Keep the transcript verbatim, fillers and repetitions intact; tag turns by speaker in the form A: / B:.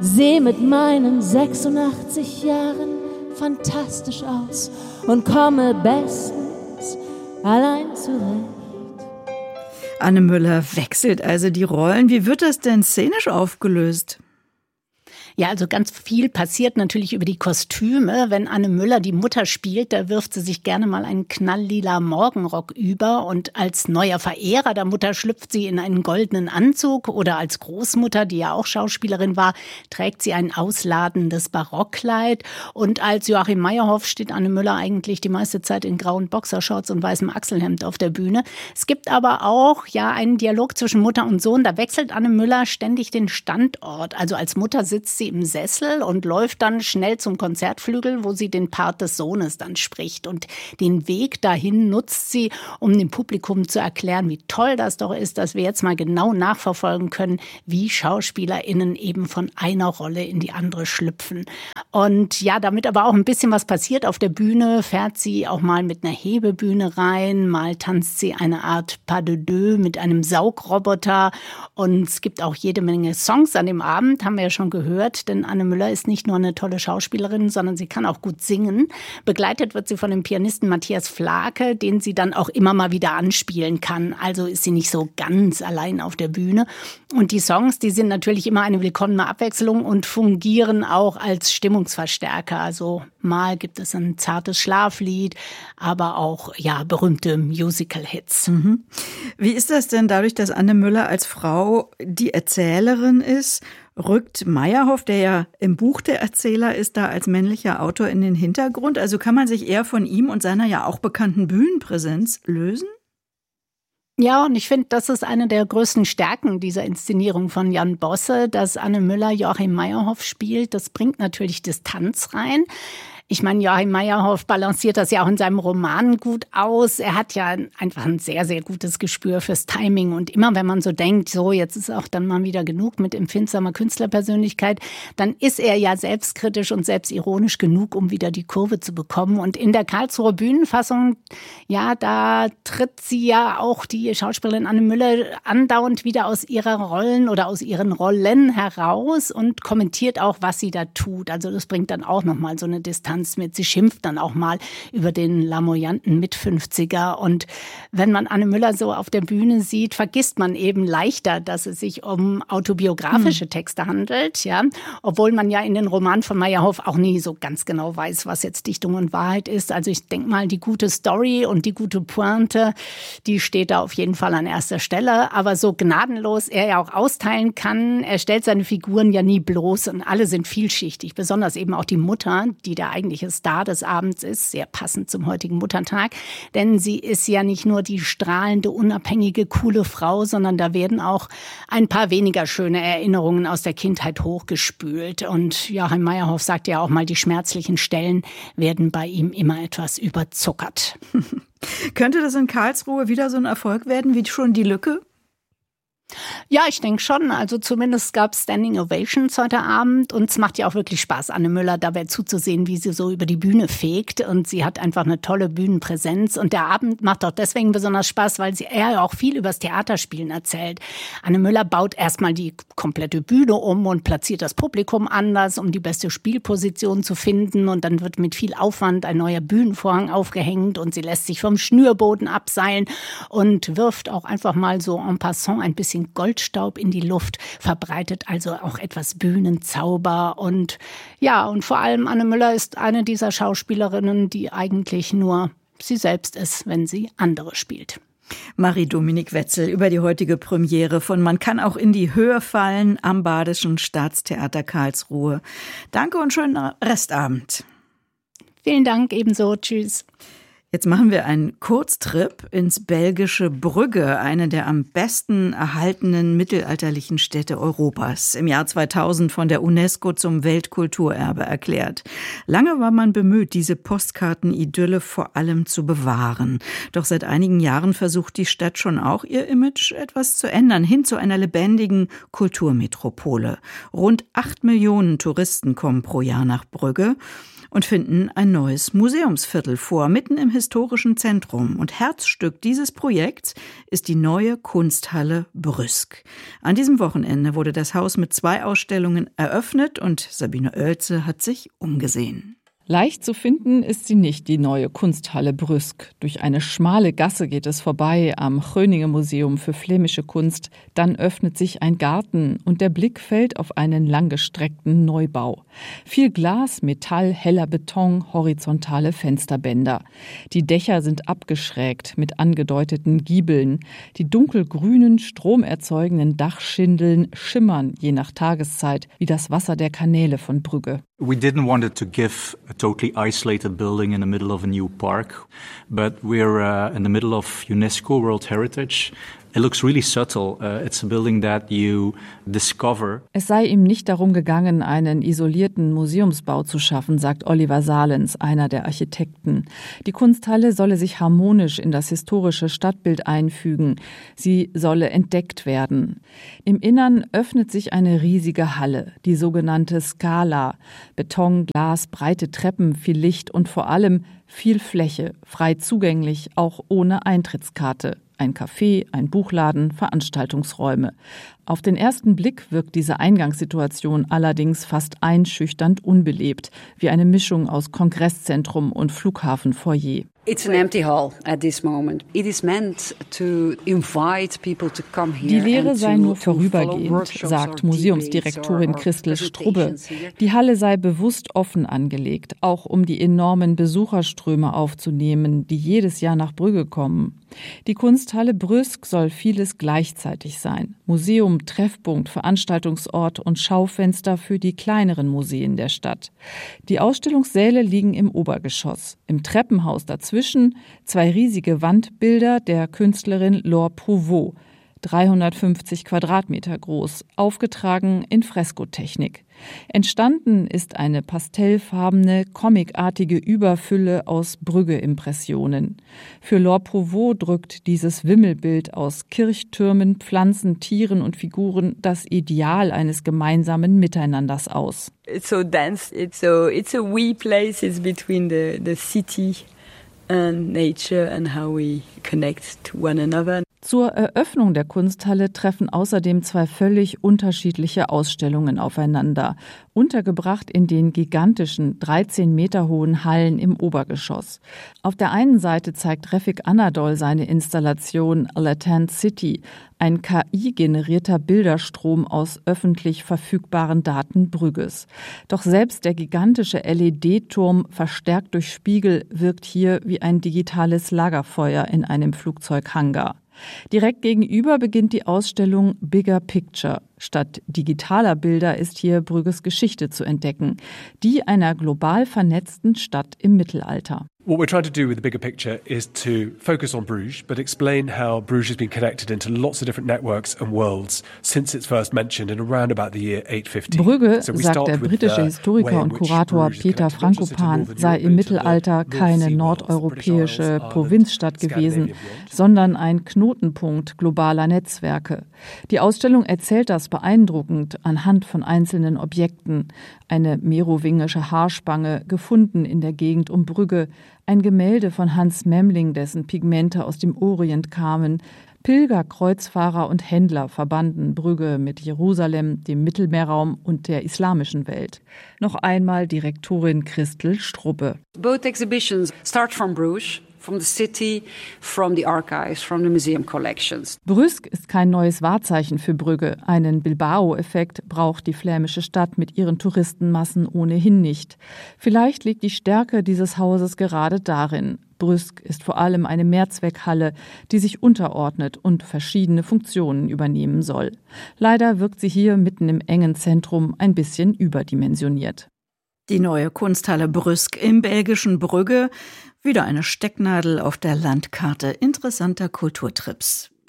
A: Seh mit meinen sechsundachtzig Jahren fantastisch aus und komme bestens allein zurecht.
B: Anne Müller wechselt also die Rollen. Wie wird das denn szenisch aufgelöst?
C: Ja, also ganz viel passiert natürlich über die Kostüme. Wenn Anne Müller die Mutter spielt, da wirft sie sich gerne mal einen knalllila Morgenrock über. Und als neuer Verehrer der Mutter schlüpft sie in einen goldenen Anzug. Oder als Großmutter, die ja auch Schauspielerin war, trägt sie ein ausladendes Barockkleid. Und als Joachim Meyerhoff steht Anne Müller eigentlich die meiste Zeit in grauen Boxershorts und weißem Achselhemd auf der Bühne. Es gibt aber auch ja einen Dialog zwischen Mutter und Sohn. Da wechselt Anne Müller ständig den Standort. Also als Mutter sitzt sie im Sessel und läuft dann schnell zum Konzertflügel, wo sie den Part des Sohnes dann spricht. Und den Weg dahin nutzt sie, um dem Publikum zu erklären, wie toll das doch ist, dass wir jetzt mal genau nachverfolgen können, wie SchauspielerInnen eben von einer Rolle in die andere schlüpfen. Und ja, damit aber auch ein bisschen was passiert auf der Bühne, fährt sie auch mal mit einer Hebebühne rein, mal tanzt sie eine Art Pas de deux mit einem Saugroboter. Und es gibt auch jede Menge Songs an dem Abend, haben wir ja schon gehört. Denn Anne Müller ist nicht nur eine tolle Schauspielerin, sondern sie kann auch gut singen. Begleitet wird sie von dem Pianisten Matthias Flake, den sie dann auch immer mal wieder anspielen kann. Also ist sie nicht so ganz allein auf der Bühne. Und die Songs, die sind natürlich immer eine willkommene Abwechslung und fungieren auch als Stimmungsverstärker. Also mal gibt es ein zartes Schlaflied, aber auch ja berühmte Musical-Hits.
B: Mhm. Wie ist das denn dadurch, dass Anne Müller als Frau die Erzählerin ist? Rückt Meyerhoff, der ja im Buch der Erzähler ist, da als männlicher Autor in den Hintergrund? Also kann man sich eher von ihm und seiner ja auch bekannten Bühnenpräsenz lösen?
C: Ja, und ich finde, das ist eine der größten Stärken dieser Inszenierung von Jan Bosse, dass Anne Müller Joachim Meyerhoff spielt. Das bringt natürlich Distanz rein. Ich meine, Joachim Meyerhoff balanciert das ja auch in seinem Roman gut aus. Er hat ja einfach ein sehr, sehr gutes Gespür fürs Timing. Und immer wenn man so denkt, so jetzt ist auch dann mal wieder genug mit empfindsamer Künstlerpersönlichkeit, dann ist er ja selbstkritisch und selbstironisch genug, um wieder die Kurve zu bekommen. Und in der Karlsruher Bühnenfassung, ja, da tritt sie ja auch, die Schauspielerin Anne Müller, andauernd wieder aus ihrer Rollen oder aus ihren Rollen heraus und kommentiert auch, was sie da tut. Also das bringt dann auch nochmal so eine Distanz mit. Sie schimpft dann auch mal über den lamoyanten Mitfünfziger. Und wenn man Anne Müller so auf der Bühne sieht, vergisst man eben leichter, dass es sich um autobiografische Texte handelt. Ja, obwohl man ja in den Romanen von Meyerhoff auch nie so ganz genau weiß, was jetzt Dichtung und Wahrheit ist. Also ich denke mal, die gute Story und die gute Pointe, die steht da auf jeden Fall an erster Stelle. Aber so gnadenlos er ja auch austeilen kann, er stellt seine Figuren ja nie bloß und alle sind vielschichtig. Besonders eben auch die Mutter, die da eigentlich Star des Abends ist, sehr passend zum heutigen Muttertag, denn sie ist ja nicht nur die strahlende, unabhängige, coole Frau, sondern da werden auch ein paar weniger schöne Erinnerungen aus der Kindheit hochgespült. Und Joachim Meyerhoff sagt ja auch mal, die schmerzlichen Stellen werden bei ihm immer etwas überzuckert.
B: Könnte das in Karlsruhe wieder so ein Erfolg werden wie schon Die Lücke?
C: Ja, ich denke schon. Also zumindest gab es Standing Ovations heute Abend und es macht ja auch wirklich Spaß, Anne Müller dabei zuzusehen, wie sie so über die Bühne fegt und sie hat einfach eine tolle Bühnenpräsenz und der Abend macht auch deswegen besonders Spaß, weil sie eher auch viel übers Theaterspielen erzählt. Anne Müller baut erstmal die komplette Bühne um und platziert das Publikum anders, um die beste Spielposition zu finden und dann wird mit viel Aufwand ein neuer Bühnenvorhang aufgehängt und sie lässt sich vom Schnürboden abseilen und wirft auch einfach mal so en passant ein bisschen Goldstaub in die Luft, verbreitet also auch etwas Bühnenzauber. Und ja, und vor allem Anne Müller ist eine dieser Schauspielerinnen, die eigentlich nur sie selbst ist, wenn sie andere spielt.
B: Marie-Dominique Wetzel über die heutige Premiere von Man kann auch in die Höhe fallen am Badischen Staatstheater Karlsruhe. Danke und schönen Restabend.
C: Vielen Dank, ebenso. Tschüss.
B: Jetzt machen wir einen Kurztrip ins belgische Brügge, eine der am besten erhaltenen mittelalterlichen Städte Europas, im Jahr zweitausend von der UNESCO zum Weltkulturerbe erklärt. Lange war man bemüht, diese Postkarten-Idylle vor allem zu bewahren. Doch seit einigen Jahren versucht die Stadt schon auch, ihr Image etwas zu ändern, hin zu einer lebendigen Kulturmetropole. Rund acht Millionen Touristen kommen pro Jahr nach Brügge. und finden ein neues Museumsviertel vor, mitten im historischen Zentrum. Und Herzstück dieses Projekts ist die neue Kunsthalle Brüsk. An diesem Wochenende wurde das Haus mit zwei Ausstellungen eröffnet und Sabine Oelze hat sich umgesehen.
D: Leicht zu finden ist sie nicht, die neue Kunsthalle Brüsk. Durch eine schmale Gasse geht es vorbei am Gröninger Museum für flämische Kunst. Dann öffnet sich ein Garten und der Blick fällt auf einen langgestreckten Neubau. Viel Glas, Metall, heller Beton, horizontale Fensterbänder. Die Dächer sind abgeschrägt mit angedeuteten Giebeln. Die dunkelgrünen, stromerzeugenden Dachschindeln schimmern je nach Tageszeit wie das Wasser der Kanäle von Brügge.
E: We didn't want it to give a totally isolated building in the middle of a new park, but we're uh, in the middle of UNESCO World Heritage. It looks really subtle. Uh, it's a building that you discover.
D: Es sei ihm nicht darum gegangen, einen isolierten Museumsbau zu schaffen, sagt Oliver Salens, einer der Architekten. Die Kunsthalle solle sich harmonisch in das historische Stadtbild einfügen. Sie solle entdeckt werden. Im Innern öffnet sich eine riesige Halle, die sogenannte Scala. Beton, Glas, breite Treppen, viel Licht und vor allem viel Fläche, frei zugänglich, auch ohne Eintrittskarte. Ein Café, ein Buchladen, Veranstaltungsräume. Auf den ersten Blick wirkt diese Eingangssituation allerdings fast einschüchternd unbelebt, wie eine Mischung aus Kongresszentrum und Flughafenfoyer.
F: It's an empty hall at this moment. It is meant to invite people to come here.
D: Die Lehre sei nur vorübergehend, sagt Museumsdirektorin Christel Strubbe. Die Halle sei bewusst offen angelegt, auch um die enormen Besucherströme aufzunehmen, die jedes Jahr nach Brügge kommen. Die Kunsthalle Brüsk soll vieles gleichzeitig sein. Museum, Treffpunkt, Veranstaltungsort und Schaufenster für die kleineren Museen der Stadt. Die Ausstellungssäle liegen im Obergeschoss. Im Treppenhaus dazwischen zwei riesige Wandbilder der Künstlerin Laure Prouvost, dreihundertfünfzig Quadratmeter groß, aufgetragen in Freskotechnik. Entstanden ist eine pastellfarbene, comicartige Überfülle aus Brügge-Impressionen. Für Laure Prouvost drückt dieses Wimmelbild aus Kirchtürmen, Pflanzen, Tieren und Figuren das Ideal eines gemeinsamen Miteinanders aus.
G: It's so dense, it's so it's a wee place, it's between the the city and nature and how we connect to one another.
D: Zur Eröffnung der Kunsthalle treffen außerdem zwei völlig unterschiedliche Ausstellungen aufeinander, untergebracht in den gigantischen, dreizehn Meter hohen Hallen im Obergeschoss. Auf der einen Seite zeigt Refik Anadol seine Installation Latent City, ein K I-generierter Bilderstrom aus öffentlich verfügbaren Daten Brügges. Doch selbst der gigantische L E D-Turm, verstärkt durch Spiegel, wirkt hier wie ein digitales Lagerfeuer in einem Flugzeughangar. Direkt gegenüber beginnt die Ausstellung Bigger Picture. Statt digitaler Bilder ist hier Brügges Geschichte zu entdecken, die einer global vernetzten Stadt im Mittelalter.
H: What we're trying to do with the bigger picture is to focus on Bruges, but explain how Bruges has been connected into lots of different networks and worlds since it's first mentioned in around about the year eight fifty.
D: Brügge, so sagt der britische Historiker und Kurator Peter Frankopan, sei im Mittelalter keine nordeuropäische Provinzstadt gewesen, sondern ein Knotenpunkt globaler Netzwerke. Die Ausstellung erzählt das beeindruckend anhand von einzelnen Objekten. Eine merowingische Haarspange, gefunden in der Gegend um Brügge, ein Gemälde von Hans Memling, dessen Pigmente aus dem Orient kamen. Pilger, Kreuzfahrer und Händler verbanden Brügge mit Jerusalem, dem Mittelmeerraum und der islamischen Welt. Noch einmal Direktorin Christel Strubbe.
F: Both exhibitions start from Bruges. From the city, from the archives, from the museum collections.
D: Brüsk ist kein neues Wahrzeichen für Brügge. Einen Bilbao-Effekt braucht die flämische Stadt mit ihren Touristenmassen ohnehin nicht. Vielleicht liegt die Stärke dieses Hauses gerade darin. Brüsk ist vor allem eine Mehrzweckhalle, die sich unterordnet und verschiedene Funktionen übernehmen soll. Leider wirkt sie hier mitten im engen Zentrum ein bisschen überdimensioniert.
B: Die neue Kunsthalle Brüsk im belgischen Brügge. Wieder eine Stecknadel auf der Landkarte interessanter Kulturtrips.